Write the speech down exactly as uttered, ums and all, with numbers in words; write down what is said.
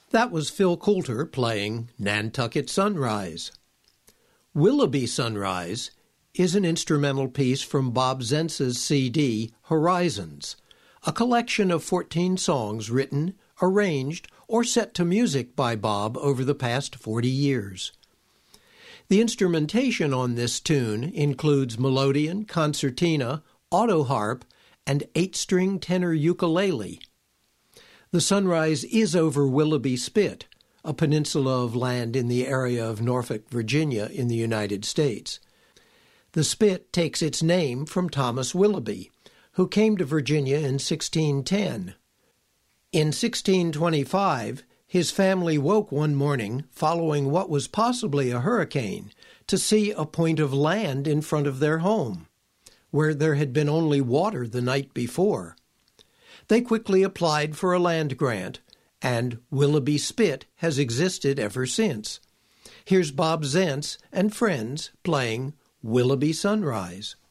That was Phil Coulter playing Nantucket Sunrise. Willoughby Sunrise is an instrumental piece from Bob Zentz's C D Horizons, a collection of fourteen songs written, arranged, or set to music by Bob over the past forty years. The instrumentation on this tune includes melodeon, concertina, autoharp, and eight-string tenor ukulele. The sunrise is over Willoughby Spit, a peninsula of land in the area of Norfolk, Virginia, in the United States. The Spit takes its name from Thomas Willoughby, who came to Virginia in sixteen ten. In sixteen twenty-five, his family woke one morning following what was possibly a hurricane to see a point of land in front of their home, where there had been only water the night before. They quickly applied for a land grant, and Willoughby Spit has existed ever since. Here's Bob Zentz and friends playing Willoughby Sunrise.